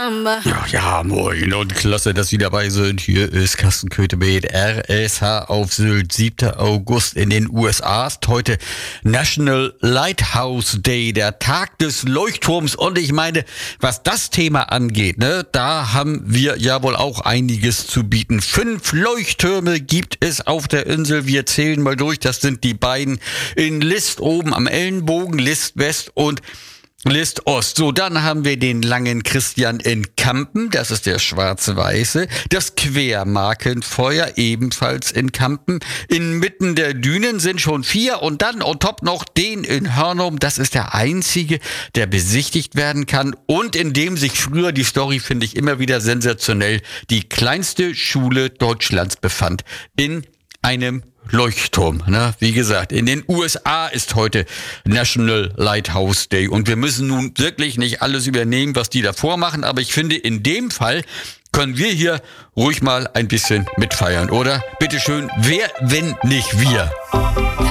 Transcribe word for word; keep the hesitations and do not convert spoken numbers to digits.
Samba. Ja, ja, moin und klasse, dass Sie dabei sind. Hier ist Carsten Köthe mit R S H auf Sylt. siebter August in den U S A ist heute National Lighthouse Day, der Tag des Leuchtturms. Und ich meine, was das Thema angeht, ne, da haben wir ja wohl auch einiges zu bieten. Fünf Leuchttürme gibt es auf der Insel. Wir zählen mal durch. Das sind die beiden in List oben am Ellenbogen, List West und List Ost. So, dann haben wir den langen Christian in Kampen, das ist der schwarz-weiße. Das Quermarkenfeuer ebenfalls in Kampen. Inmitten der Dünen sind schon vier und dann on top noch den in Hörnum. Das ist der einzige, der besichtigt werden kann und in dem sich früher, die Story finde ich immer wieder sensationell, die kleinste Schule Deutschlands befand. In einem Leuchtturm, ne? Wie gesagt, in den U S A ist heute National Lighthouse Day und wir müssen nun wirklich nicht alles übernehmen, was die davor machen, aber ich finde, in dem Fall können wir hier ruhig mal ein bisschen mitfeiern, oder? Bitteschön, wer, wenn nicht wir?